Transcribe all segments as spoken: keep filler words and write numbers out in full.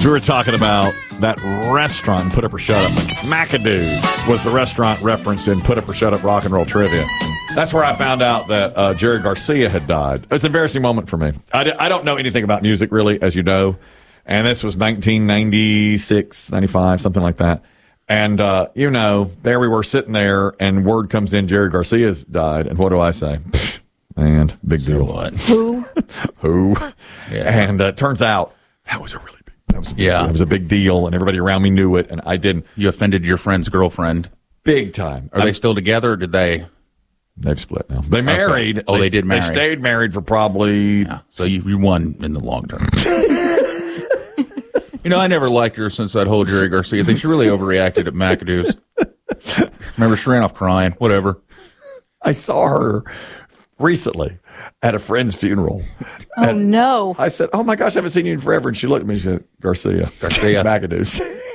We were talking about that restaurant in Put Up or Shut Up. McAdoo's was the restaurant referenced in Put Up or Shut Up Rock and Roll Trivia. That's where I found out that uh, Jerry Garcia had died. It was an embarrassing moment for me. I, d- I don't know anything about music, really, as you know. And this was nineteen ninety-six, ninety-five, something like that. And, uh, you know, there we were sitting there, and word comes in Jerry Garcia's died. And what do I say? Man, big so deal. What? Who? Who? Yeah. And uh, it turns out that was a really big That was, a big, yeah. that was a big deal, and everybody around me knew it, and I didn't. You offended your friend's girlfriend. Big time. Are I'm, they still together, or did they? They've split now. They married. Okay. Oh, they, they did marry. They stayed married for probably... Yeah. So you, you won in the long term. You know, I never liked her since that whole Jerry Garcia thing. She really overreacted at McAdoo's. Remember, she ran off crying. Whatever. I saw her recently at a friend's funeral. Oh, and no. I said, oh, my gosh, I haven't seen you in forever. And she looked at me and she said, Garcia. Garcia. McAdoo's.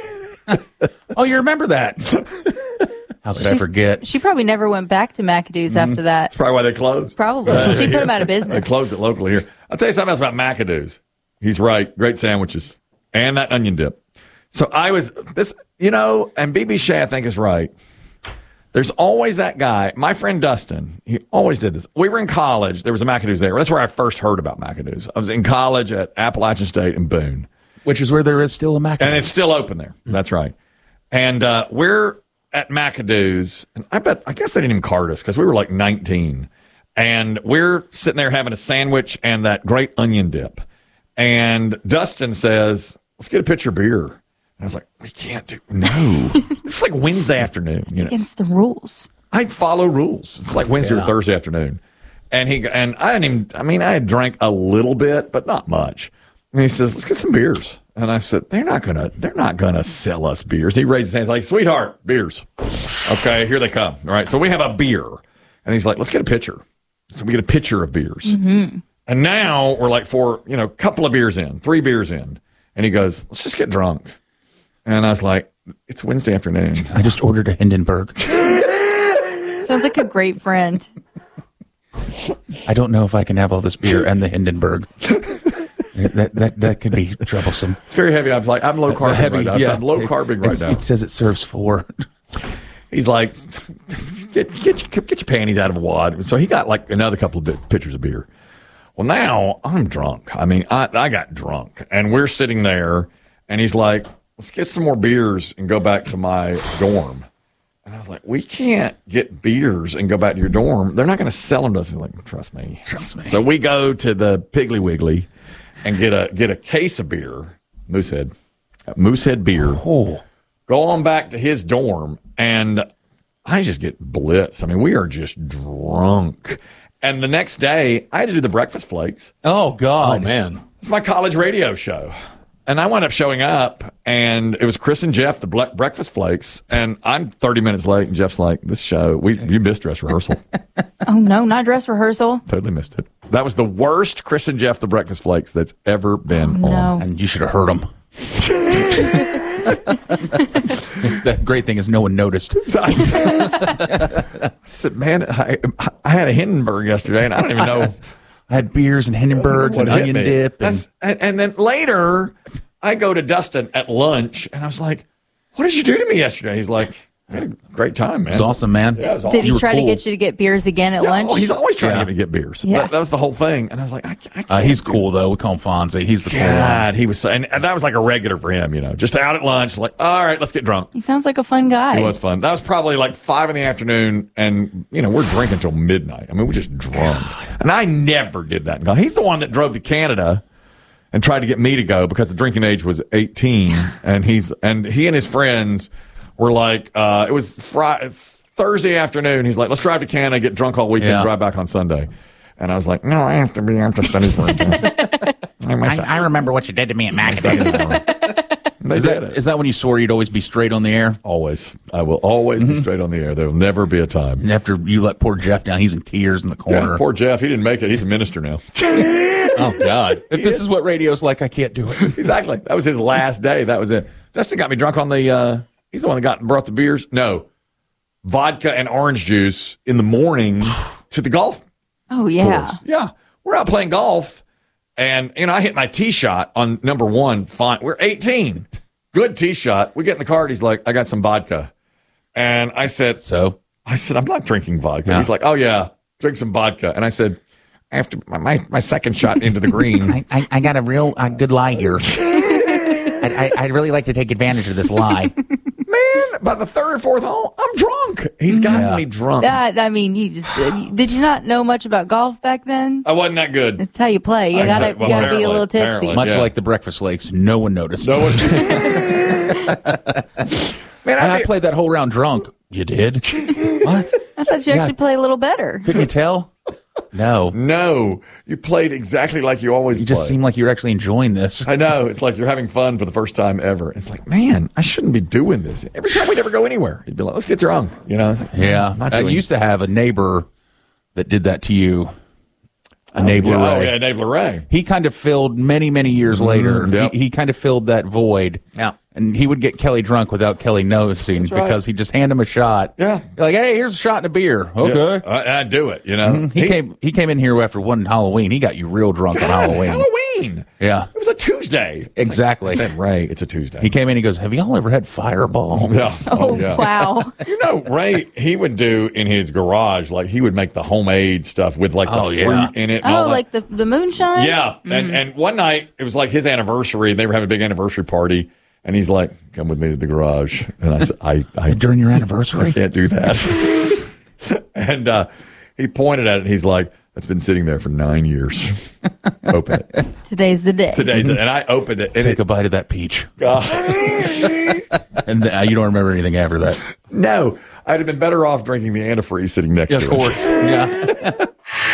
Oh, you remember that? How could She's, I forget? She probably never went back to McAdoo's mm-hmm. after that. That's probably why they closed. Probably. She put them out of business. They closed it locally here. I'll tell you something else about McAdoo's. He's right. Great sandwiches. And that onion dip. So I was, this, you know, and B B Shea, I think, is right. There's always that guy. My friend Dustin, he always did this. We were in college. There was a McAdoo's there. That's where I first heard about McAdoo's. I was in college at Appalachian State in Boone. Which is where there is still a McAdoo's. And it's still open there. Mm-hmm. That's right. And uh, we're at McAdoo's. And I bet, I guess they didn't even card us because we were like nineteen. And we're sitting there having a sandwich and that great onion dip. And Dustin says, let's get a pitcher of beer. And I was like, we can't do, no. It's like Wednesday afternoon. It's you know? against the rules. I follow rules. It's like Wednesday yeah. or Thursday afternoon. And he and I didn't even, I mean, I had drank a little bit, but not much. And he says, let's get some beers. And I said, they're not going to, they're not going to sell us beers. He raised his hands like, sweetheart, beers. Okay, here they come. All right, so we have a beer. And he's like, let's get a pitcher. So we get a pitcher of beers. Mm-hmm. And now we're like four, you know, a couple of beers in, three beers in. And he goes, let's just get drunk. And I was like, it's Wednesday afternoon. I just ordered a Hindenburg. Sounds like a great friend. I don't know if I can have all this beer and the Hindenburg. that, that that could be troublesome. It's very heavy. I was like, I'm low carbing heavy, right now. yeah. So I'm low carbing right now. It says it serves four. He's like, get, get, your, get your panties out of a wad. So he got like another couple of pitchers of beer. Well, now I'm drunk. I mean, I, I got drunk. And we're sitting there, and he's like, let's get some more beers and go back to my dorm. And I was like, we can't get beers and go back to your dorm. They're not going to sell them to us. He's like, trust me. Trust me. So we go to the Piggly Wiggly and get a get a case of beer, Moosehead, Moosehead beer. Oh. Go on back to his dorm, and I just get blitzed. I mean, we are just drunk. And the next day, I had to do the Breakfast Flakes. Oh, God. Oh, man. It's my college radio show. And I wound up showing up, and it was Chris and Jeff, the Ble- Breakfast Flakes, and I'm thirty minutes late, and Jeff's like, this show, we you missed dress rehearsal. Oh, no, not dress rehearsal. Totally missed it. That was the worst Chris and Jeff, the Breakfast Flakes, that's ever been oh, on. No. And you should have heard them. The great thing is no one noticed. I said, man, I, I had a Hindenburg yesterday, and I don't even know. I had beers and Hindenburgs and onion dip. And, and, and then later, I go to Dustin at lunch, and I was like, what did you do to me yesterday? He's like, I had a great time, man. It was awesome, man. Yeah, it was awesome. Did he You try were to cool. get you to get beers again at Yeah, lunch? Oh, he's always trying Yeah. to get me to get beers. Yeah. That, that was the whole thing. And I was like, I, can't- I can't. Uh, he's do cool, though. We call him Fonzie. He's the cool one. God, he was, so, and, and that was like a regular for him, you know, just out at lunch, like, all right, let's get drunk. He sounds like a fun guy. It was fun. That was probably like five in the afternoon, and you know we're drinking till midnight. I mean, we're just drunk. And I never did that. He's the one that drove to Canada and tried to get me to go because the drinking age was eighteen, and he's and he and his friends were like, uh, it was Friday, Thursday afternoon. He's like, let's drive to Canada, get drunk all weekend, Yeah. drive back on Sunday. And I was like, no, I have to be. I have to study for it. I, I, I remember what you did to me at McAdoo's. They Is did that, it. is that when you swore you'd always be straight on the air? Always. I will always be straight on the air. There will never be a time. And after you let poor Jeff down, he's in tears in the corner. Yeah, poor Jeff. He didn't make it. He's a minister now. Oh, God. If this is what radio's like, I can't do it. Exactly. That was his last day. That was it. Justin got me drunk on the, uh, he's the one that got brought the beers. No. Vodka and orange juice in the morning to the golf Oh, yeah. course. Yeah. We're out playing golf, And, you know, I hit my tee shot on number one. Fine. We're eighteen. Good tee shot. We get in the car and he's like, I got some vodka. And I said, So? I said, I'm not drinking vodka. Yeah. He's like, oh, yeah, drink some vodka. And I said, after my, my second shot into the green. I, I, I got a real uh, good lie here. I, I, I'd really like to take advantage of this lie. Man, by the third or fourth hole, I'm drunk. He's gotten Yeah. me drunk. That, I mean, you just did you not know much about golf back then? I wasn't that good. That's how you play. You I gotta, can tell- you gotta well, be a little tipsy. apparently, Much Yeah. like the Breakfast Lakes, no one noticed. No one. Man, I, I, played that whole round drunk. You did? What? I thought you Yeah. actually play a little better. Couldn't you tell? No. No, you played exactly like you always You just play. seem like you're actually enjoying this. I know. It's like you're having fun for the first time ever. It's like, man, I shouldn't be doing this. Every time we'd ever go anywhere, he'd be like, let's get drunk. You know? It's like, Yeah. not I doing- used to have a neighbor that did that to you. A Oh, neighbor yeah, Ray. Oh, yeah, Dave Ray. He kind of filled many, many years later. yep. He, he kind of filled that void. Yeah. And he would get Kelly drunk without Kelly noticing right. because he'd just hand him a shot. Yeah. You're like, hey, here's a shot and a beer. Okay. Yeah, I, I'd do it, you know? He, came. He came in here after one Halloween. He got you real drunk on Halloween. Halloween. Yeah. It was a Tuesday. It's Exactly. Like, I said, Ray, it's a Tuesday. He came in. He goes, "Have y'all ever had Fireball?" yeah. Oh, yeah. wow. You know, Ray, he would do in his garage, like he would make the homemade stuff with like the Oh, fruit yeah. in it. And all Oh, that. like the the moonshine? Yeah. And and one night it was like his anniversary. They were having a big anniversary party. And he's like, come with me to the garage. And I said, I, I, During your I anniversary? can't do that. and uh, he pointed at it and he's like, that's been sitting there for nine years. Open it. Today's the day. Today's it. And I opened it. And Take it, a bite of that peach. uh, And th- uh, you don't remember anything after that. no, I'd have been better off drinking the antifreeze sitting next Yeah, to of it. course. Yeah.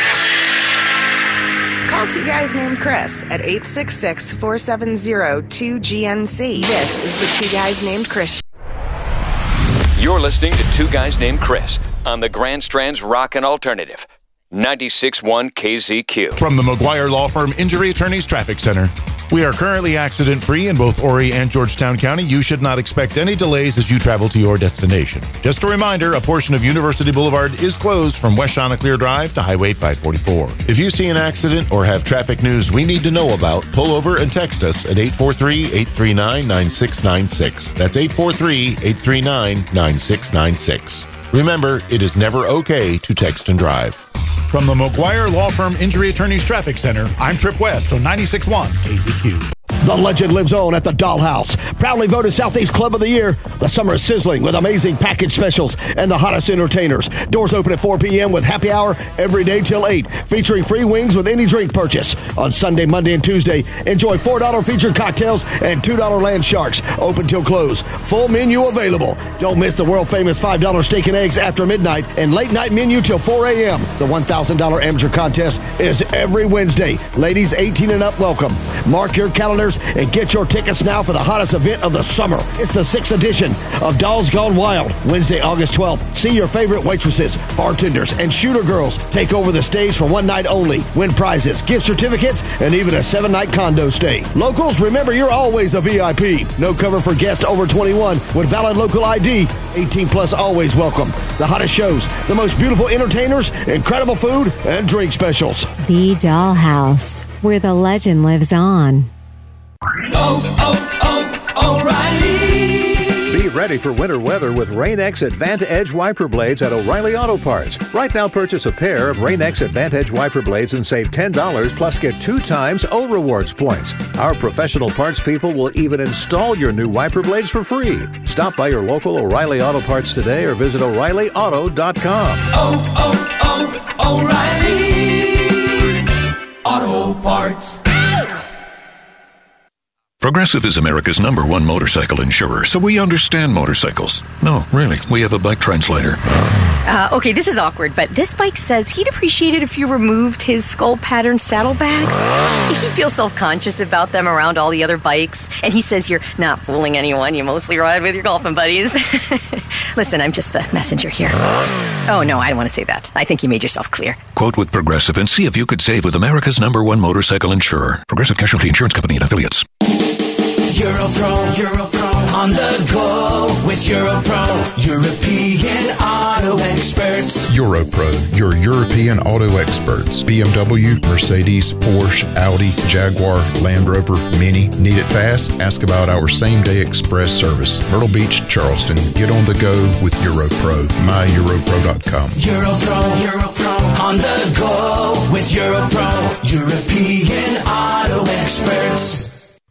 Call Two Guys Named Chris at eight six six, four seven zero, two G N C. This is the Two Guys Named Chris Show. You're listening to Two Guys Named Chris on the Grand Strand's Rockin' Alternative, ninety-six point one K Z Q. From the McGuire Law Firm Injury Attorneys Traffic Center. We are currently accident-free in both Horry and Georgetown County. You should not expect any delays as you travel to your destination. Just a reminder, a portion of University Boulevard is closed from West Chanticleer Drive to Highway five forty-four. If you see an accident or have traffic news we need to know about, pull over and text us at eight four three, eight three nine, nine six nine six. That's eight four three, eight three nine, nine six nine six. Remember, it is never okay to text and drive. From the McGuire Law Firm Injury Attorneys Traffic Center, I'm Trip West on ninety-six point one K Z Q. The legend lives on at the Dollhouse. Proudly voted Southeast Club of the Year. The summer is sizzling with amazing package specials and the hottest entertainers. Doors open at four p.m. with happy hour every day till eight, featuring free wings with any drink purchase. On Sunday, Monday, and Tuesday, enjoy four dollars featured cocktails and two dollars land sharks. Open till close. Full menu available. Don't miss the world-famous five dollars steak and eggs after midnight and late-night menu till four a.m. The one thousand dollars amateur contest is every Wednesday. Ladies eighteen and up, welcome. Mark your calendars and get your tickets now for the hottest event of the summer. It's the sixth edition of Dolls Gone Wild, Wednesday, August twelfth. See your favorite waitresses, bartenders, and shooter girls take over the stage for one night only. Win prizes, gift certificates, and even a seven-night condo stay. Locals, remember you're always a V I P. No cover for guests over twenty-one with valid local I D. eighteen plus always welcome. The hottest shows, the most beautiful entertainers, incredible food, and drink specials. The Dollhouse, where the legend lives on. Oh, oh, O'Reilly! Be ready for winter weather with Rain-X Advant Edge wiper blades at O'Reilly Auto Parts. Right now, purchase a pair of Rain-X Advant Edge wiper blades and save ten dollars plus get two times O Rewards points. Our professional parts people will even install your new wiper blades for free. Stop by your local O'Reilly Auto Parts today or visit O'Reilly Auto dot com. Oh, oh, oh, O'Reilly Auto Parts. Progressive is America's number one motorcycle insurer, so we understand motorcycles. No, really, we have a bike translator. Uh, okay, this is awkward, but this bike says he'd appreciate it if you removed his skull pattern saddlebags. He feels self-conscious about them around all the other bikes, and he says you're not fooling anyone. You mostly ride with your golfing buddies. Listen, I'm just the messenger here. Oh, no, I don't want to say that. I think you made yourself clear. Quote with Progressive and see if you could save with America's number one motorcycle insurer. Progressive Casualty Insurance Company and Affiliates. Europro, Europro, on the go with Europro, European auto experts. Europro, your European auto experts. B M W, Mercedes, Porsche, Audi, Jaguar, Land Rover, Mini. Need it fast? Ask about our same-day express service. Myrtle Beach, Charleston. Get on the go with Europro. my europro dot com. Europro, Europro, on the go with Europro, European auto experts.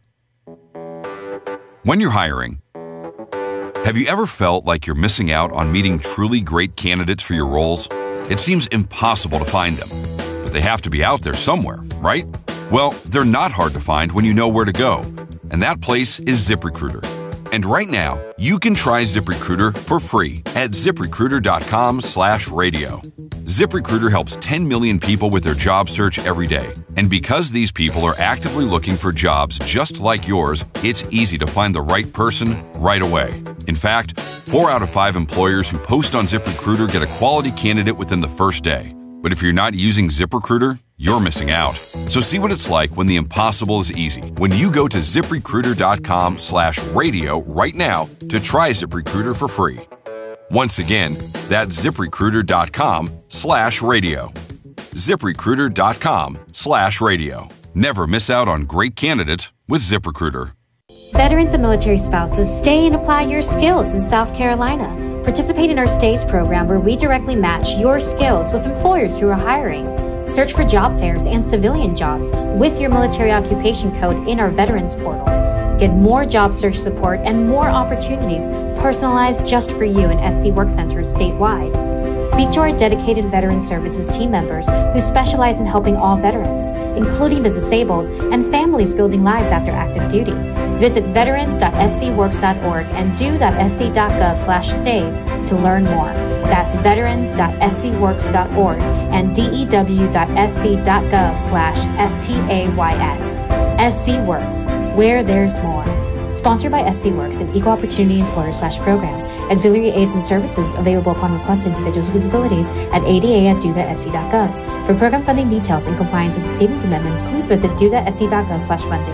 When you're hiring, have you ever felt like you're missing out on meeting truly great candidates for your roles? It seems impossible to find them, but they have to be out there somewhere, right? Well, they're not hard to find when you know where to go, and that place is ZipRecruiter. And right now, you can try ZipRecruiter for free at ZipRecruiter.com slash radio. ZipRecruiter helps ten million people with their job search every day. And because these people are actively looking for jobs just like yours, it's easy to find the right person right away. In fact, four out of five employers who post on ZipRecruiter get a quality candidate within the first day. But if you're not using ZipRecruiter, you're missing out. So see what it's like when the impossible is easy. When you go to ZipRecruiter.com slash radio right now to try ZipRecruiter for free. Once again, that's ZipRecruiter.com slash radio. ZipRecruiter.com slash radio. Never miss out on great candidates with ZipRecruiter. Veterans and military spouses, stay and apply your skills in South Carolina. Participate in our STAYS program where we directly match your skills with employers who are hiring. Search for job fairs and civilian jobs with your military occupation code in our Veterans portal. Get more job search support and more opportunities personalized just for you in S C Work Centers statewide. Speak to our dedicated Veteran Services team members who specialize in helping all veterans, including the disabled and families building lives after active duty. Visit veterans dot s c works dot org and do.sc.gov slash stays to learn more. That's veterans dot s c works dot org and dew.sc.gov slash S-T-A-Y-S. S C Works, where there's more. Sponsored by S C Works, an equal opportunity employer slash program. Auxiliary aids and services available upon request to individuals with disabilities at A D A at do dot s c dot gov. For program funding details and compliance with the Stevens Amendment, please visit do.sc.gov slash funding.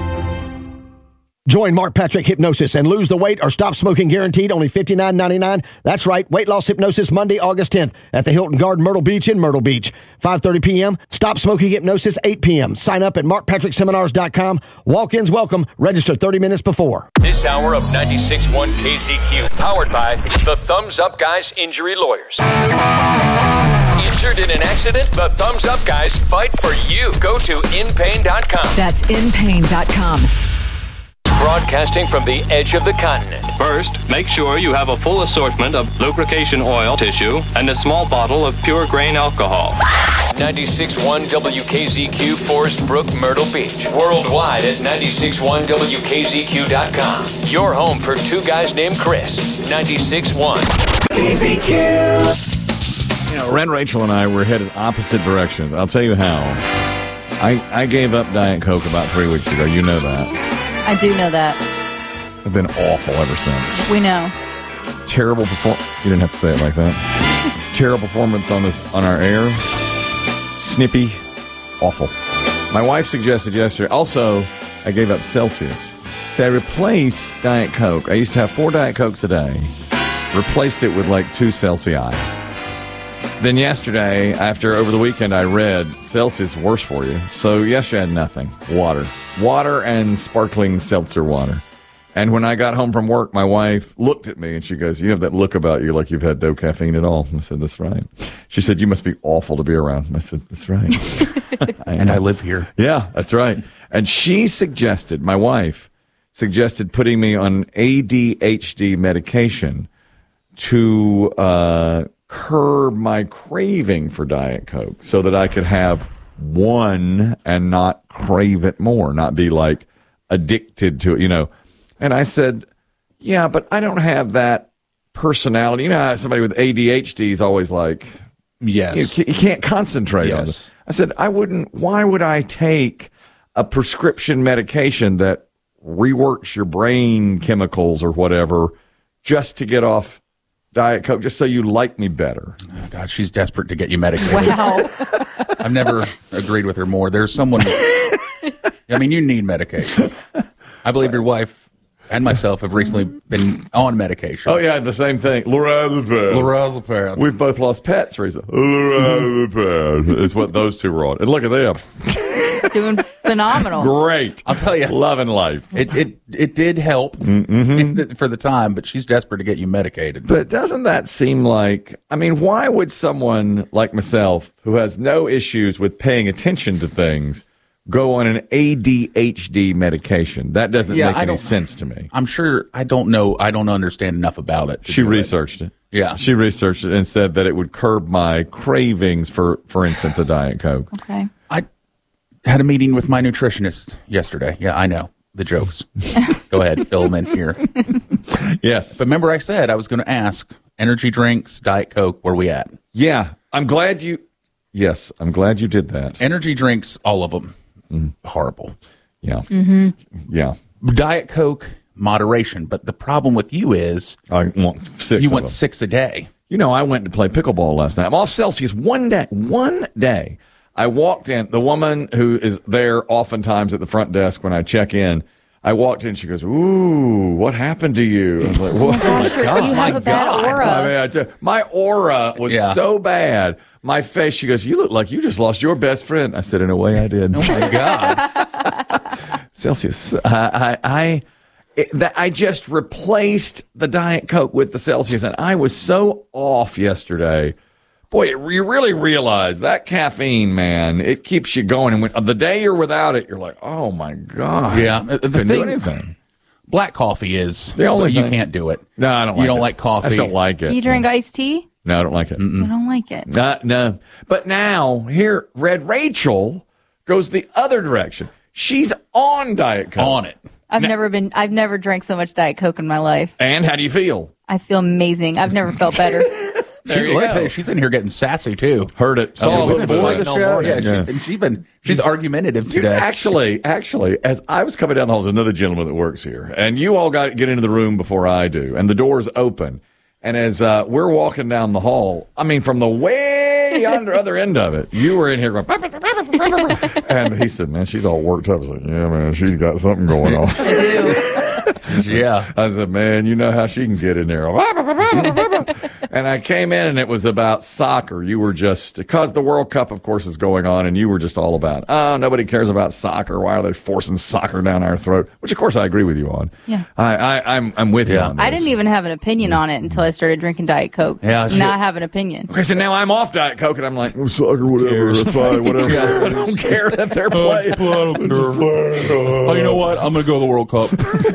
Join Mark Patrick Hypnosis and lose the weight or stop smoking guaranteed, only fifty-nine ninety-nine. That's right, weight loss hypnosis Monday, August tenth at the Hilton Garden Myrtle Beach in Myrtle Beach. five thirty p.m. Stop smoking hypnosis, eight p.m. Sign up at mark patrick seminars dot com. Walk-ins welcome. Register thirty minutes before. This hour of ninety-six point one K Z Q, powered by the Thumbs Up Guys Injury Lawyers. Injured in an accident? The Thumbs Up Guys fight for you. Go to in pain dot com. That's in pain dot com. Broadcasting from the edge of the continent. First, make sure you have a full assortment of lubrication oil, tissue, and a small bottle of pure grain alcohol. ninety-six point one W K Z Q, Forest Brook, Myrtle Beach. Worldwide at ninety-six point one W K Z Q dot com. Your home for two guys named Chris. ninety-six point one K Z Q. You know, Ren, Rachel, and I were headed opposite directions. I'll tell you how. I, I gave up Diet Coke about three weeks ago. You know that. I do know that. I've been awful ever since. We know. Terrible perform. You didn't have to say it like that. Terrible performance on this on our air. Snippy. Awful. My wife suggested yesterday. Also, I gave up Celsius. So I replaced Diet Coke. I used to have four Diet Cokes a day. Replaced it with like two Celsius. Then yesterday, after over the weekend, I read Celsius worse for you. So yesterday I had nothing. Water. Water and sparkling seltzer water. And when I got home from work, my wife looked at me and she goes, "You have that look about you like you've had no caffeine at all." I said, "That's right." She said, "You must be awful to be around." I said, "That's right." I and I live here. Yeah, that's right. And she suggested, my wife suggested putting me on A D H D medication to uh, curb my craving for Diet Coke so that I could have one and not crave it more, not be like addicted to it, you know. And I said, yeah, but I don't have that personality. You know how somebody with A D H D is always like, yes, you, you can't concentrate yes. on this. I said, I wouldn't, why would I take a prescription medication that reworks your brain chemicals or whatever just to get off Diet Coke, just so you like me better? Oh, God, she's desperate to get you medicated. Wow. I've never agreed with her more. There's someone, I mean, you need medication. I believe your wife and myself have recently been on medication. Oh, yeah, the same thing. Lorazepam. Lorazepam. We've both lost pets recently. Lorazepam is what those two were on. And look at them. Doing phenomenal. Great. I'll tell you. Loving life. It it, it did help mm-hmm. for the time, but she's desperate to get you medicated. But doesn't that seem like, I mean, why would someone like myself, who has no issues with paying attention to things, go on an A D H D medication? That doesn't Yeah, make I any don't- sense to me. I'm sure I don't know. I don't understand enough about it. to She do it. researched it. Yeah. She researched it and said that it would curb my cravings for, for instance, a Diet Coke. Okay. I had a meeting with my nutritionist yesterday. Yeah, I know. The jokes. Go ahead, fill them in here. Yes. But remember I said I was going to ask energy drinks, Diet Coke, where we at? Yeah. I'm glad you, yes, I'm glad you did that. Energy drinks, all of them. Mm. Horrible. Yeah. Mm-hmm. Yeah. Diet Coke, moderation. But the problem with you is I want six you of want them. six a day. You know, I went to play pickleball last night. I'm off Celsius one day. One day. I walked in. The woman who is there oftentimes at the front desk when I check in, I walked in. She goes, "Ooh, what happened to you?" I was like, "What? Oh my God. You have a bad aura. I mean, I tell you, my aura was Yeah. so bad. My face. She goes, "You look like you just lost your best friend." I said, "In a way, I did." Oh my God. Celsius. I, I, I, it, that I just replaced the Diet Coke with the Celsius, and I was so off yesterday. Boy, you really realize that caffeine, man, it keeps you going. And when, the day you're without it, you're like, oh my God. Yeah. The Couldn't thing, do anything. Black coffee is The only you thing- can't do it. No, I don't like You don't it. like coffee. I just don't like it. You drink iced tea? No, I don't like it. I don't like it. Uh, no. But now, here, Red Rachel goes the other direction. She's on Diet Coke. On it. I've never been. I've never drank so much Diet Coke in my life. And how do you feel? I feel amazing. I've never felt better. She's, you let me go. tell you, she's in here getting sassy too. Heard it. Saw Saw her it before before the show. Yeah, she, Yeah. and she's been she's argumentative You- today. Actually, actually, as I was coming down the hall, there's another gentleman that works here, and you all got get into the room before I do, and the door's open. And as uh, we're walking down the hall, I mean, from the way under other end of it, you were in here going, and he said, "Man, she's all worked up." I was like, "Yeah, man, she's got something going on." I do. Yeah. I said, "Man, you know how she can get in there." And I came in, and it was about soccer. You were just, because the World Cup, of course, is going on, and you were just all about, oh, nobody cares about soccer. Why are they forcing soccer down our throat? Which, of course, I agree with you on. Yeah. I, I, I'm, I'm with you Yeah. on this. I didn't even have an opinion on it until I started drinking Diet Coke. Yeah, now I have an opinion. Okay, so now I'm off Diet Coke, and I'm like, oh, soccer, whatever, that's fine, whatever. I don't care that they're playing. Oh, you know what? I'm going to go to the World Cup.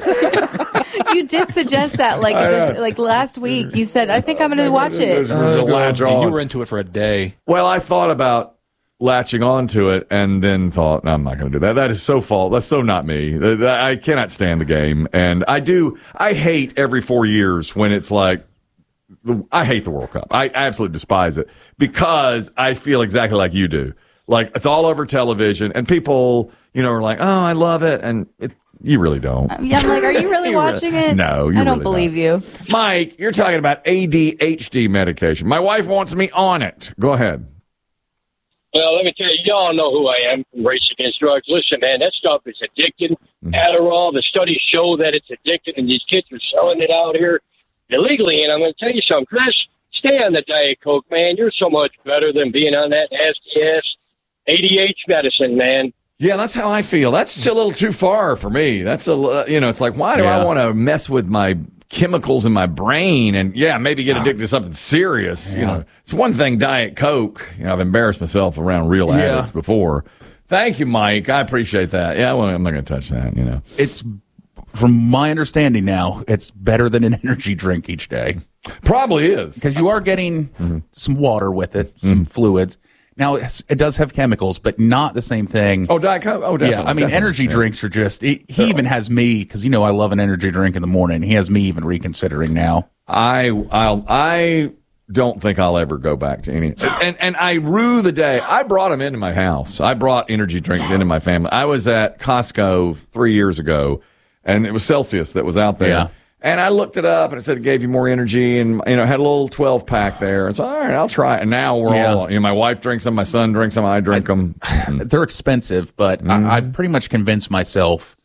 You did suggest that, like, I know. this, like last week. You said, "I think I'm going to watch it." Just latch on. You were into it for a day. Well, I thought about latching onto it and then thought, no, I'm not going to do that. That is so fault. That's so not me. Th- th- I cannot stand the game. And I do, I hate every four years when it's like, I hate the World Cup. I absolutely despise it because I feel exactly like you do. Like, it's all over television and people, you know, are like, oh, I love it. And it, you really don't. Yeah, I'm like, are you really You watching it? No, you I don't really believe you. Mike, you're talking about A D H D medication. My wife wants me on it. Go ahead. Well, let me tell you, y'all know who I am from Race Against Drugs. Listen, man, that stuff is addicting. Adderall, the studies show that it's addicting, and these kids are selling it out here illegally. And I'm going to tell you something, Chris, stay on the Diet Coke, man. You're so much better than being on that nasty-ass A D H medicine, man. Yeah, that's how I feel. That's a little too far for me. That's a, li- you know, it's like, why do I Yeah. want to mess with my chemicals in my brain and, yeah, maybe get addicted to something serious? You Yeah. know, it's one thing, Diet Coke. You know, I've embarrassed myself around real Yeah. addicts before. Thank you, Mike. I appreciate that. Yeah, well, I'm not going to touch that, you know. It's, from my understanding now, it's better than an energy drink each day. Probably is. Because you are getting Mm-hmm. some water with it, some fluids. Now, it's, it does have chemicals, but not the same thing. Oh, Diet Coke? Oh, definitely. Yeah, I mean, definitely. energy Yeah. drinks are just, he, he even has me, because, you know, I love an energy drink in the morning. He has me even reconsidering now. I I'll I don't think I'll ever go back to any and and I rue the day I brought them into my house. I brought energy drinks into my family. I was at Costco three years ago, and it was Celsius that was out there. Yeah. And I looked it up, and it said it gave you more energy, and you know had a little twelve pack there. It's all right. I'll try it. And now we're Yeah. all you know. My wife drinks them, my son drinks them, I drink them. They're expensive, but Mm-hmm. I, I've pretty much convinced myself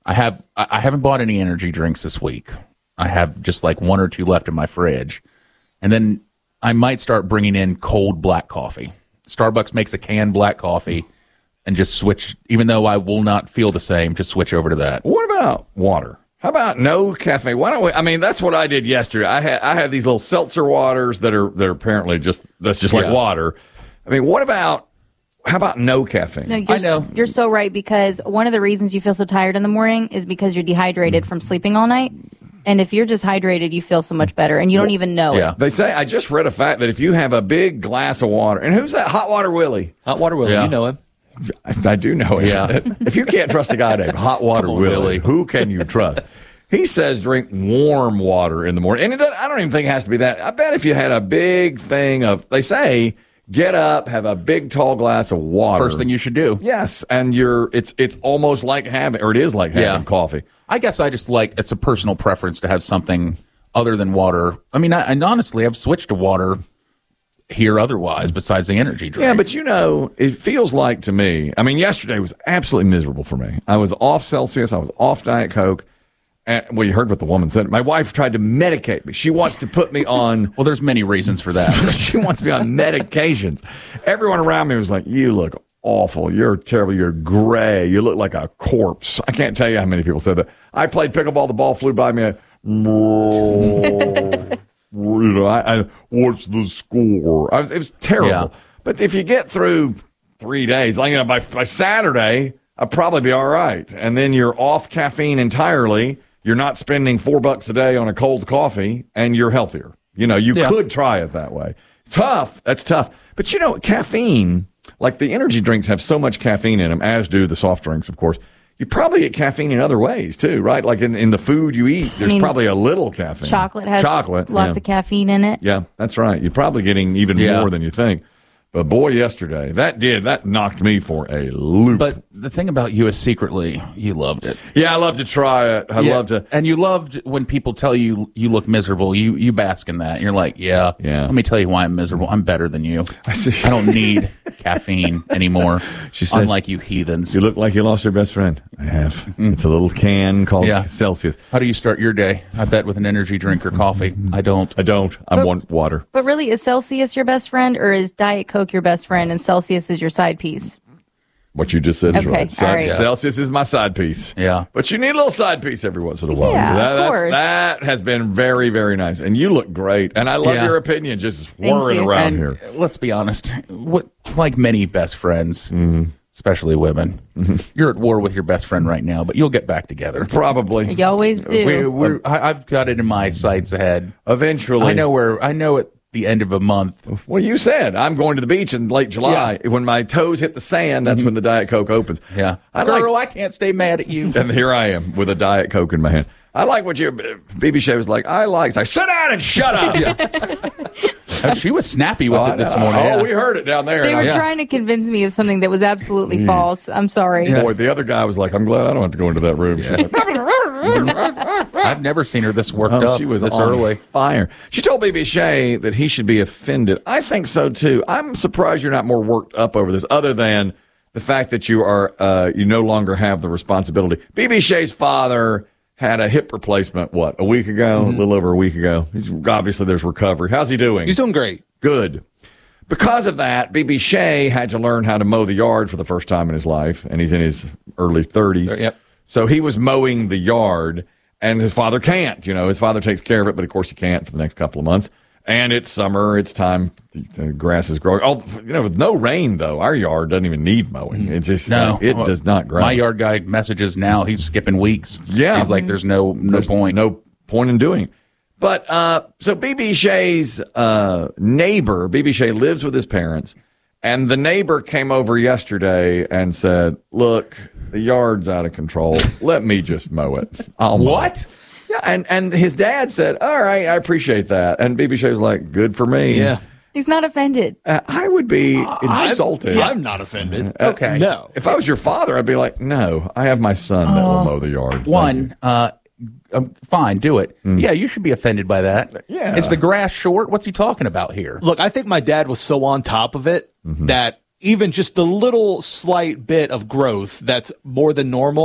I have I I haven't bought any energy drinks this week. I have just like one or two left in my fridge. And then I might start bringing in cold black coffee. Starbucks makes a canned black coffee, and just switch, even though I will not feel the same, just switch over to that. What about water? How about no caffeine? Why don't we? I mean, that's what I did yesterday. I had I had these little seltzer waters that are that are apparently just that's just like Yeah. water. I mean, what about how about no caffeine? No, you're, I know. You're so right, because one of the reasons you feel so tired in the morning is because you're dehydrated from sleeping all night. And if you're just hydrated, you feel so much better, and you don't even know it. They say, I just read a fact that if you have a big glass of water, and who's that? Hot Water Willie. Hot Water Willie, Yeah. you know him. I, I do know it. Yeah. If you can't trust a guy named Hot Water Come on, Willie, Willie. who can you trust? He says drink warm water in the morning. And it doesn't, I don't even think it has to be that. I bet if you had a big thing of, they say, get up, have a big tall glass of water. First thing you should do. Yes, and you're it's it's almost like having, or it is like having Yeah. coffee. I guess I just like, it's a personal preference to have something other than water. I mean, I, and honestly, I've switched to water here otherwise besides the energy drink. Yeah, but you know, it feels like to me, I mean, yesterday was absolutely miserable for me. I was off Celsius, I was off Diet Coke. And, well, you heard what the woman said. My wife tried to medicate me. She wants to put me on. Well, there's many reasons for that. She wants me on medications. Everyone around me was like, you look awful. You're terrible. You're gray. You look like a corpse. I can't tell you how many people said that. I played pickleball. The ball flew by me. I, you know, I, I what's the score? I was, it was terrible. Yeah. But if you get through three days, like, you know, by, by Saturday, I'll probably be all right. And then you're off caffeine entirely. You're not spending four bucks a day on a cold coffee, and you're healthier. You know, you Yeah. could try it that way. Tough. That's tough. But, you know, caffeine, like the energy drinks have so much caffeine in them, as do the soft drinks, of course. You probably get caffeine in other ways, too, right? Like in, in the food you eat, there's mean, probably a little caffeine. Chocolate has Chocolate, lots yeah. of caffeine in it. Yeah, that's right. You're probably getting even Yeah. more than you think. But boy, yesterday, that did, that knocked me for a loop. But the thing about you is secretly, you loved it. Yeah, I love to try it. I Yeah. love to. And you loved when people tell you you look miserable. You you bask in that. You're like, yeah, Yeah. Let me tell you why I'm miserable. I'm better than you. I see. I don't need caffeine anymore. She said, unlike you heathens. You look like you lost your best friend. I have. It's a little can called Yeah. Celsius. How do you start your day? I bet with an energy drink or coffee. I don't. I don't. I But- want water. But really, is Celsius your best friend, or is Diet Coke your best friend and Celsius is your side piece? What you just said is Okay, right. Side- all right. Celsius is my side piece. Yeah. But you need a little side piece every once in a while. Yeah, that, of that's- course. that has been very, very nice. And you look great. And I love Yeah. your opinion just Thank whirring you. around And here. let's be honest. What like many best friends, Mm-hmm. especially women, you're at war with your best friend right now, but you'll get back together. Probably. You always do. We, we're, I, I've got it in my sights ahead. Eventually. I know where. I know at the end of a month. Well, you said I'm going to the beach in late July. When my toes hit the sand, that's when the Diet Coke opens. Yeah, I girl, like, I can't stay mad at you. and here I am with a Diet Coke in my hand. I like what you, B B Shea was like. I like. It's like, sit down and shut up. Oh, she was snappy with Oh, it this I know. morning. Oh, Yeah. we heard it down there. They And were I- trying to convince me of something that was absolutely false. I'm sorry. Boy, the other guy was like, I'm glad I don't have to go into that room. She's like, I've never seen her this worked oh, up she was this on early. fire. She told B B Shea that he should be offended. I think so too. I'm surprised you're not more worked up over this, other than the fact that you are uh, you no longer have the responsibility. B B Shea's father had a hip replacement, what, a week ago? Mm-hmm. A little over a week ago. He's, obviously, there's recovery. How's he doing? He's doing great. Good. Because of that, B B Shea had to learn how to mow the yard for the first time in his life, and he's in his early thirties. Yep. So he was mowing the yard, and his father can't. You know, his father takes care of it, but of course he can't for the next couple of months. And it's summer. It's time. The, the grass is growing. Oh, you know, with no rain, though, our yard doesn't even need mowing. It's just, No, it does not grow. My yard guy messages now. He's skipping weeks. Yeah. he's like, there's no no There's point. No point in doing. But uh, so B B Shea's uh, neighbor, B B Shea lives with his parents, and the neighbor came over yesterday and said, "Look, the yard's out of control. Let me just mow it." I'll mow What? it." Yeah, and and his dad said, "All right, I appreciate that." And B B Shea was like, "Good for me." Yeah. He's not offended. Uh, I would be insulted. I'm not offended. Uh, Okay. No. If I was your father, I'd be like, "No, I have my son that will mow the yard." One, uh, um, fine, do it. Yeah, you should be offended by that. Yeah. Is the grass short? What's he talking about here? Look, I think my dad was so on top of it that even just the little slight bit of growth that's more than normal,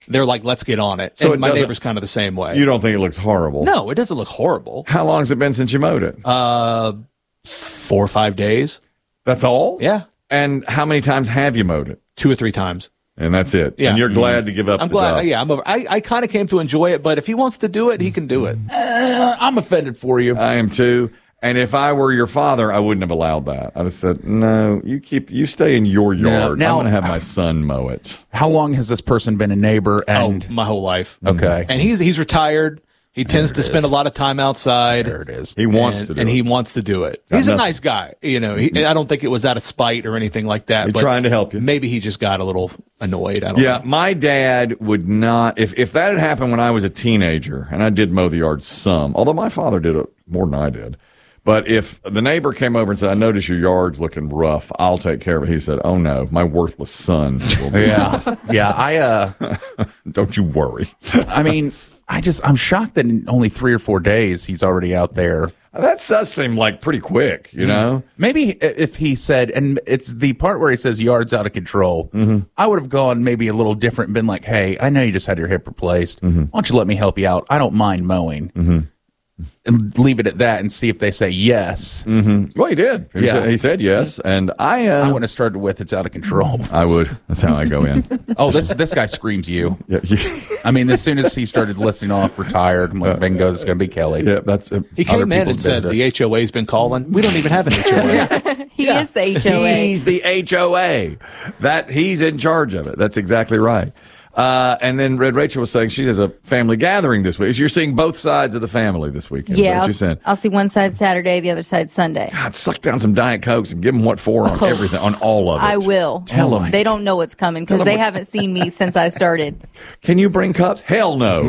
they're like, let's get on it. So and it my doesn't- neighbor's kind of the same way. You don't think it looks horrible? No, it doesn't look horrible. How long has it been since you mowed it? Uh, four or five days. That's all? Yeah. And how many times have you mowed it? Two or three times. And that's it. Yeah. And you're glad to give up I'm the glad. job. Yeah, I'm over. I, I kind of came to enjoy it, but if he wants to do it, he can do it. Uh, I'm offended for you. I am too. And if I were your father, I wouldn't have allowed that. I'd have said, no, you keep, you stay in your yard. now- I'm going to have my son mow it. How long has this person been a neighbor? And Oh, my whole life. Okay. And he's he's retired. He tends to spend a lot of time outside. There it is. He wants and, to do and it. he wants to do it. Got He's a nothing. nice guy. You know, he, I don't think it was out of spite or anything like that. He's but trying to help you. Maybe he just got a little annoyed. I don't Yeah, know. my dad would not. If if that had happened when I was a teenager, and I did mow the yard some, although my father did it more than I did. But if the neighbor came over and said, "I notice your yard's looking rough. I'll take care of it," he said, "Oh no, my worthless son will be." Yeah. Yeah. I, uh, Don't you worry. I mean, I just, I'm shocked that in only three or four days he's already out there. That does seem like pretty quick, you know? Maybe if he said, and it's the part where he says yard's out of control, Mm-hmm. I would have gone maybe a little different and been like, hey, I know you just had your hip replaced. Mm-hmm. Why don't you let me help you out? I don't mind mowing. Mm-hmm. And leave it at that and see if they say yes. Mm-hmm. Well, he did. He, Yeah. said, he said yes, and I. Uh, I wouldn't have started with it's out of control. I would. That's how I go in. Oh, this this guy screams you. Yeah, you- I mean, as soon as he started listing off retired, I'm like, bingo, it's going to be Kelly. yeah, that's. Uh, He Other came in and people's said business. the H O A's been calling. We don't even have an H O A. He is the H O A. He's the H O A. That he's in charge of it. That's exactly right. Uh, and then Red Rachel was saying she has a family gathering this week. You're seeing both sides of the family this weekend. Is that Yeah, what I'll, you said? I'll see one side Saturday, the other side Sunday. God, suck down some Diet Cokes and give them what for on everything, on all of it. I will. Tell them. They don't know what's coming because Tell 'em they what- haven't seen me since I started. Can you bring cups? Hell no.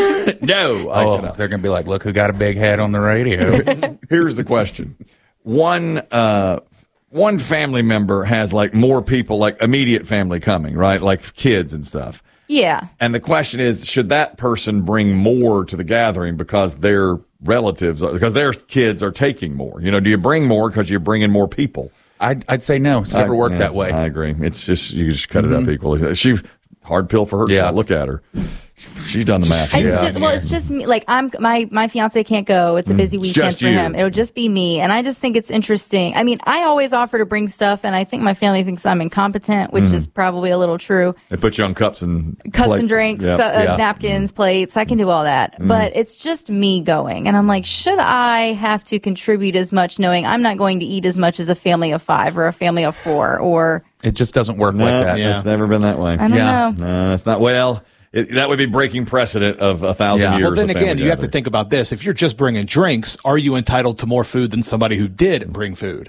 no. I Oh, cannot. they're going to be like, look who got a big head on the radio. Here's the question. One, uh, one family member has like more people, like immediate family coming, right? Like kids and stuff. Yeah. And the question is, should that person bring more to the gathering because their relatives, because their kids are taking more? You know, do you bring more because you're bringing more people? I'd, I'd say no. It's never I- worked yeah, that way. I agree. It's just, you just cut it up equally. She, hard pill for her. Yeah. Yeah. Look at her. She's done the math. It's Yeah. just, well, it's just me. Like I'm, my my fiance can't go. It's a busy It's weekend just for you. him. It'll just be me, and I just think it's interesting. I mean, I always offer to bring stuff, and I think my family thinks I'm incompetent, which is probably a little true. They put you on cups and Cups plates. and drinks, Yep. uh, uh, Yeah. napkins, plates. I can do all that, but it's just me going, and I'm like, should I have to contribute as much, knowing I'm not going to eat as much as a family of five or a family of four, or It just doesn't work No, like that. Yeah. it's never been that way. I don't Yeah. know. No, it's not. Well, it, that would be breaking precedent of a thousand Yeah. years. Well, then of again, family you have to gathering. think about this. If you're just bringing drinks, are you entitled to more food than somebody who did bring food?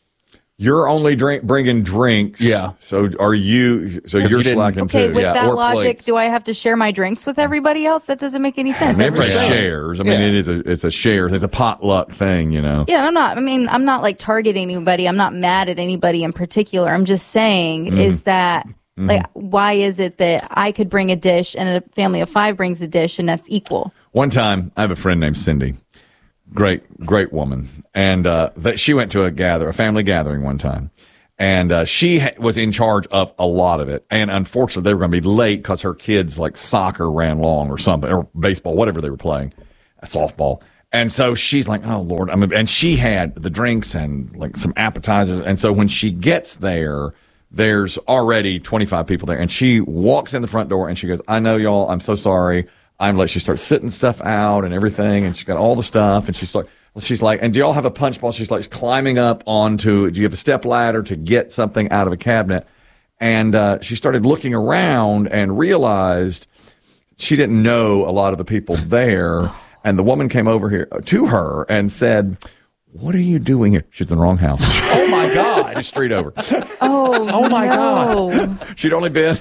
You're only drink bringing drinks. Yeah. So are you? So 'Cause you're you didn't- slacking Okay, too. with Yeah, that or logic, plates. do I have to share my drinks with everybody else? That doesn't make any sense. Everybody Everybody- shares. I mean, Yeah. it is a it's a share. It's a potluck thing, you know. Yeah, I'm not. I mean, I'm not like targeting anybody. I'm not mad at anybody in particular. I'm just saying Mm-hmm. is that like, why is it that I could bring a dish and a family of five brings a dish and that's equal? One time, I have a friend named Cindy, great great woman, and uh, that she went to a gather, a family gathering one time, and uh, she ha- was in charge of a lot of it. And unfortunately, they were going to be late because her kids like soccer ran long or something, or baseball, whatever they were playing, softball. And so she's like, "Oh Lord!" I mean, and she had the drinks and like some appetizers. And so when she gets there, there's already twenty-five people there, and she walks in the front door and she goes, "I know y'all. I'm so sorry. I'm like," she starts sitting stuff out and everything, and she's got all the stuff, and she's like, she's like, "And do y'all have a punch bowl?" She's like climbing up onto, do you have a step ladder to get something out of a cabinet? And uh, she started looking around and realized she didn't know a lot of the people there. And the woman came over here to her and said, "What are you doing here?" She's in the wrong house. Oh my God. Just street over. Oh, Oh, my no. God. She'd only been,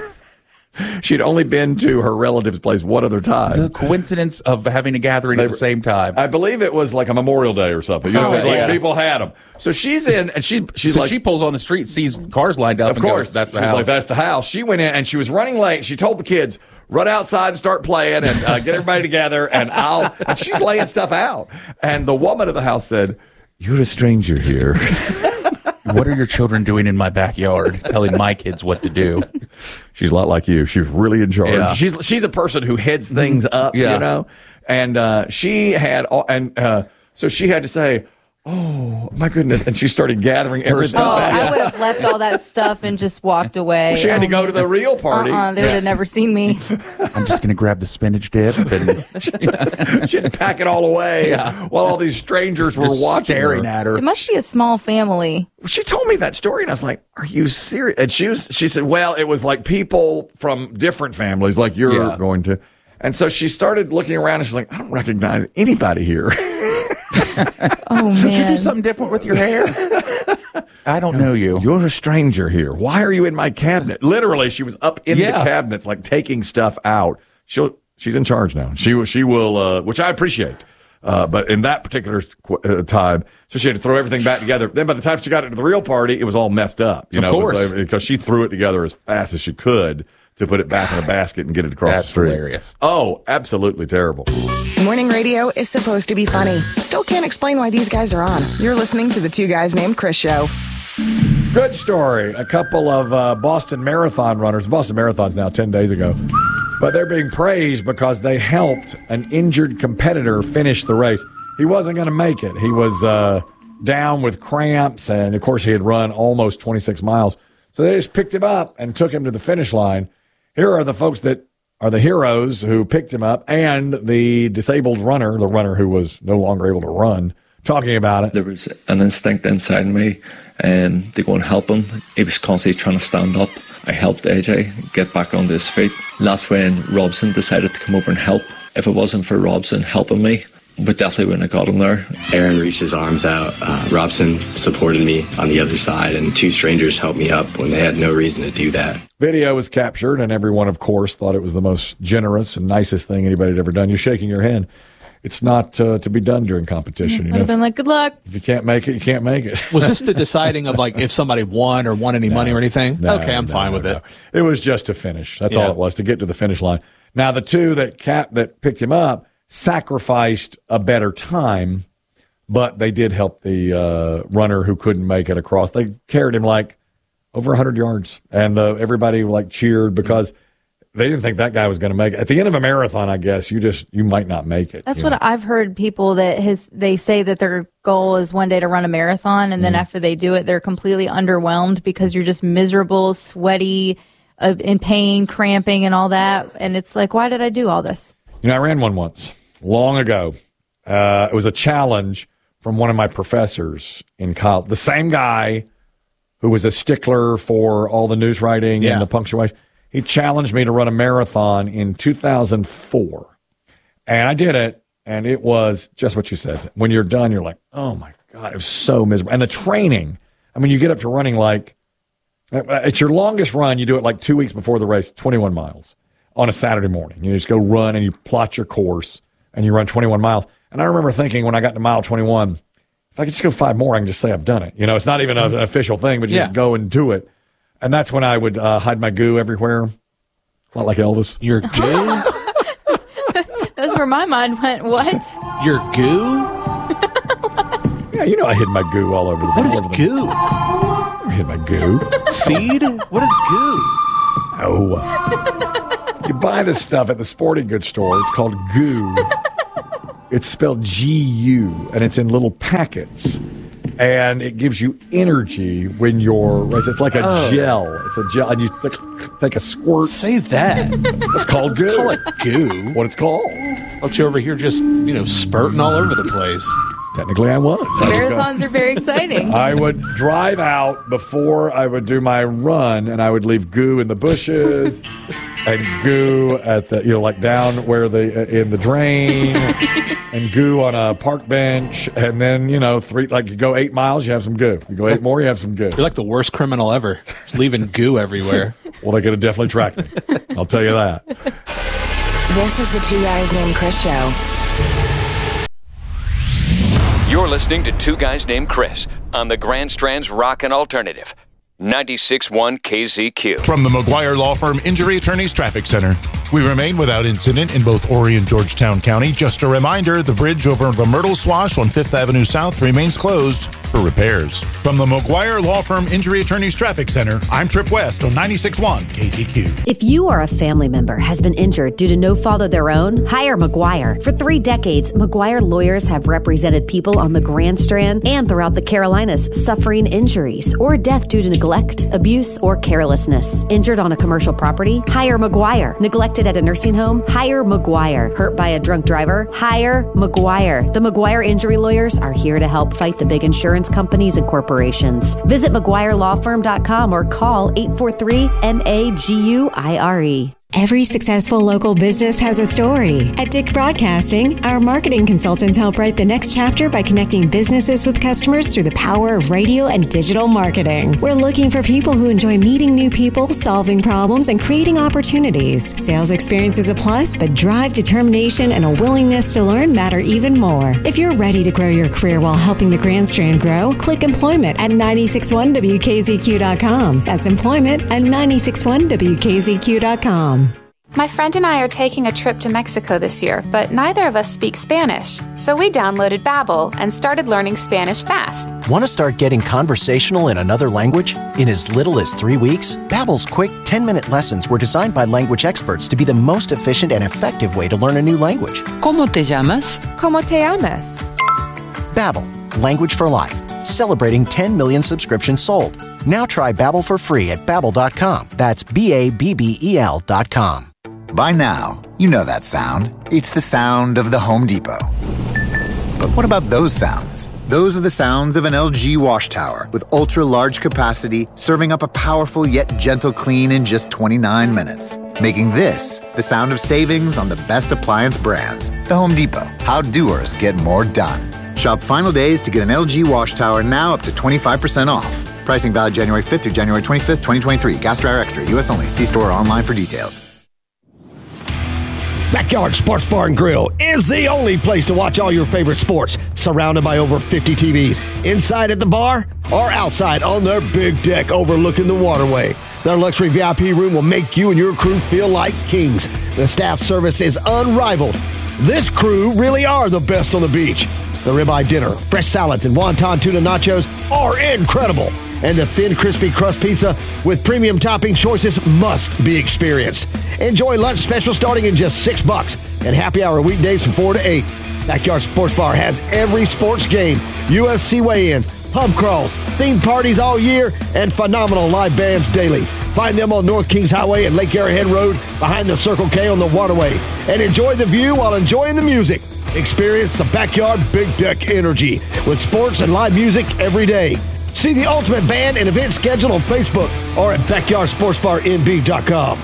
she'd only been to her relative's place one other time. The coincidence of having a gathering at the same time. I believe it was like a Memorial Day or something. You know, it was Oh, like yeah. people had them. So she's in, and she, she's so like, she pulls on the street, sees cars lined up, of and course, goes, that's the she's house. like, that's the house. She went in and she was running late. She told the kids, "Run outside and start playing and uh, get everybody together." And I'll, and she's laying stuff out. And the woman of the house said, "You're a stranger here." What are your children doing in my backyard telling my kids what to do? She's a lot like you. She's really in charge. Yeah. She's she's a person who heads things up, Yeah. you know. And uh, she had, all, and uh, so she had to say, "Oh my goodness!" And she started gathering everything Oh, back. I would have left all that stuff and just walked away. She had to Oh, go to the real party. Uh-uh, they would have never seen me. I'm just going to grab the spinach dip and She had to pack it all away Yeah. while all these strangers were just watching staring her. at her. It must be a small family. She told me that story, and I was like, "Are you serious?" And she was. She said, "Well, it was like people from different families, like you're Yeah. going to." And so she started looking around, and she's like, "I don't recognize anybody here." Oh, Should you do man. something different with your hair? I don't know you. You're a stranger here. Why are you in my cabinet? Literally, she was up in Yeah. the cabinets, like taking stuff out. She'll. She's in charge now. She will. She will. Uh, which I appreciate. Uh, but in that particular qu- uh, time, so she had to throw everything back together. Then by the time she got into the real party, it was all messed up. You Of know, It was course. like- because she threw it together as fast as she could to put it back in a basket and get it across That's the street. hilarious. Oh, absolutely terrible. Morning radio is supposed to be funny. Still can't explain why these guys are on. You're listening to the Two Guys Named Chris show. Good story. A couple of uh, Boston Marathon runners. Boston Marathon's now ten days ago. But they're being praised because they helped an injured competitor finish the race. He wasn't going to make it. He was uh, down with cramps, and of course, he had run almost twenty-six miles. So they just picked him up and took him to the finish line. Here are the folks that are the heroes who picked him up, and the disabled runner, the runner who was no longer able to run, talking about it. There was an instinct inside me um, to go and help him. He was constantly trying to stand up. I helped A J get back onto his feet. And that's when Robson decided to come over and help. If it wasn't for Robson helping me, we definitely wouldn't have got him there. Aaron reached his arms out. Uh, Robson supported me on the other side, and two strangers helped me up when they had no reason to do that. Video was captured, and everyone, of course, thought it was the most generous and nicest thing anybody had ever done. You're shaking your head. It's not uh, to be done during competition. You I'd know, have been like, good luck. if you can't make it, you can't make it. Was this the deciding of like if somebody won or won any money or anything? No, okay, I'm no, fine no, with no. it. It was just to finish. That's Yeah. all it was, to get to the finish line. Now, the two that cap that picked him up sacrificed a better time, but they did help the uh, runner who couldn't make it across. They carried him like over one hundred yards, and uh, everybody like cheered because they didn't think that guy was going to make it. At the end of a marathon, I guess, you just you might not make it. That's you what know? I've heard people that his they say that their goal is one day to run a marathon, and then Mm-hmm. after they do it, they're completely underwhelmed because you're just miserable, sweaty, uh, in pain, cramping, and all that. And it's like, why did I do all this? You know, I ran one once, long ago. Uh, it was a challenge from one of my professors in college. The same guy who was a stickler for all the news writing Yeah. and the punctuation. He challenged me to run a marathon in two thousand four. And I did it, and it was just what you said. When you're done, you're like, oh, my God, it was so miserable. And the training, I mean, you get up to running like, it's your longest run. You do it like two weeks before the race, twenty-one miles on a Saturday morning. You just go run and you plot your course and you run twenty-one miles. And I remember thinking when I got to mile twenty-one, if I could just go five more, I can just say I've done it. You know, it's not even a, an official thing, but you Yeah. just go and do it. And that's when I would uh, hide my goo everywhere, a lot like Elvis. Your goo? That's where my mind went. What? Your goo? Yeah, you know I hid my goo all over the What all is over the- goo? I hid my goo. Seed? What is goo? Oh. You buy this stuff at the sporting goods store. It's called goo. It's spelled G U, and it's in little packets. And it gives you energy when you're, it's like a Oh. gel. It's a gel, and you take, take a squirt. Say that. It's called goo. Call it goo. What it's called. But you over here just, you know, spurting all over the place. Technically, I was. I was go- Marathons are very exciting. I would drive out before I would do my run, and I would leave goo in the bushes and goo at the, you know, like down where the in the drain, and goo on a park bench, and then you know, three like you go eight miles, you have some goo. You go eight more, you have some goo. You're like the worst criminal ever. Just leaving goo everywhere. Well, they could have definitely tracked me. I'll tell you that. This is the Two Guys Named Chris show. You're listening to Two Guys Named Chris on the Grand Strand's Rockin' Alternative, ninety-six point one K Z Q. From the McGuire Law Firm Injury Attorneys Traffic Center, We remain without incident in both Horry and Georgetown County. Just a reminder, the bridge over the Myrtle Swash on Fifth Avenue South remains closed for repairs. From the McGuire Law Firm Injury Attorneys Traffic Center, I'm Trip West on ninety-six point one K Z Q. If you or a family member has been injured due to no fault of their own, hire McGuire. For three decades, McGuire lawyers have represented people on the Grand Strand and throughout the Carolinas suffering injuries or death due to neglect, abuse, or carelessness. Injured on a commercial property? Hire McGuire. Neglected at a nursing home? Hire McGuire. Hurt by a drunk driver? Hire McGuire. The McGuire injury lawyers are here to help fight the big insurance companies and corporations. Visit McGuire Law Firm dot com or call eight four three M A G U I R E. Every successful local business has a story. At Dick Broadcasting, our marketing consultants help write the next chapter by connecting businesses with customers through the power of radio and digital marketing. We're looking for people who enjoy meeting new people, solving problems, and creating opportunities. Sales experience is a plus, but drive, determination, and a willingness to learn matter even more. If you're ready to grow your career while helping the Grand Strand grow, click employment at nine six one W K Z Q dot com. That's employment at nine six one W K Z Q dot com. My friend and I are taking a trip to Mexico this year, but neither of us speak Spanish. So we downloaded Babbel and started learning Spanish fast. Want to start getting conversational in another language in as little as three weeks? Babbel's quick ten-minute lessons were designed by language experts to be the most efficient and effective way to learn a new language. ¿Cómo te llamas? ¿Cómo te llamas? Babbel, language for life. Celebrating ten million subscriptions sold. Now try Babbel for free at babbel dot com. That's B A B B E L dot com. By now, you know that sound. It's the sound of the Home Depot. But what about those sounds? Those are the sounds of an L G wash tower with ultra-large capacity, serving up a powerful yet gentle clean in just twenty-nine minutes. Making this the sound of savings on the best appliance brands. The Home Depot. How doers get more done. Shop final days to get an L G wash tower now up to twenty-five percent off. Pricing valid January fifth through January twenty-fifth, twenty twenty-three. Gas dryer extra. U S only. See store or online for details. Backyard Sports Bar and Grill is the only place to watch all your favorite sports, surrounded by over fifty T Vs, inside at the bar or outside on their big deck overlooking the waterway. Their luxury V I P room will make you and your crew feel like kings. The staff service is unrivaled. This crew really are the best on the beach. The ribeye dinner, fresh salads, and wonton tuna nachos are incredible. And the thin, crispy crust pizza with premium topping choices must be experienced. Enjoy lunch special starting in just six bucks and happy hour weekdays from four to eight. Backyard Sports Bar has every sports game, U F C weigh-ins, pub crawls, themed parties all year, and phenomenal live bands daily. Find them on North Kings Highway and Lake Arrowhead Road behind the Circle K on the waterway. And enjoy the view while enjoying the music. Experience the Backyard Big Deck energy with sports and live music every day. See the ultimate band and event schedule on Facebook or at backyard sports bar N B dot com.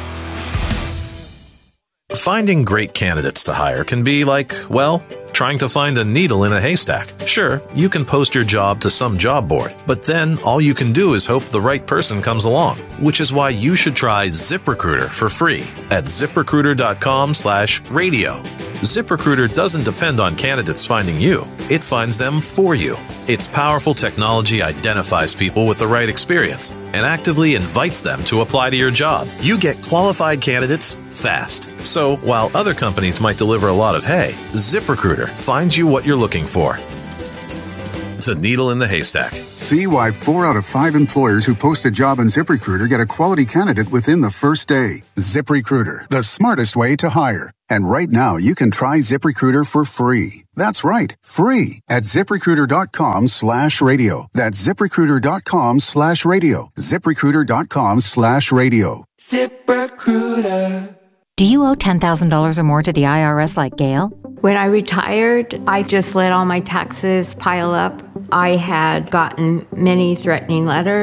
Finding great candidates to hire can be like, well, trying to find a needle in a haystack. Sure, you can post your job to some job board, but then all you can do is hope the right person comes along, which is why you should try ZipRecruiter for free at ziprecruiter.com slash radio. ZipRecruiter doesn't depend on candidates finding you. It finds them for you. Its powerful technology identifies people with the right experience and actively invites them to apply to your job. You get qualified candidates fast. So while other companies might deliver a lot of hay, ZipRecruiter finds you what you're looking for. The needle in the haystack. See why four out of five employers who post a job on ZipRecruiter get a quality candidate within the first day. ZipRecruiter, the smartest way to hire. And right now, you can try ZipRecruiter for free. That's right, free at ZipRecruiter.com slash radio. That's ZipRecruiter.com slash radio. ZipRecruiter.com slash radio. ZipRecruiter. Do you owe ten thousand dollars or more to the I R S like Gail? When I retired, I just let all my taxes pile up. I had gotten many threatening letters.